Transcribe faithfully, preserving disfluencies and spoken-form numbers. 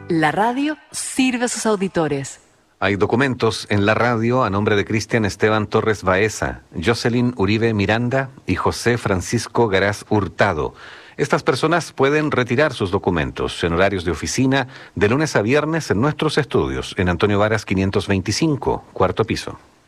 La radio sirve a sus auditores. Hay documentos en la radio a nombre de Cristian Esteban Torres Baeza, Jocelyn Uribe Miranda y José Francisco Garaz Hurtado. Estas personas pueden retirar sus documentos en horarios de oficina de lunes a viernes en nuestros estudios en Antonio Varas quinientos veinticinco, cuarto piso.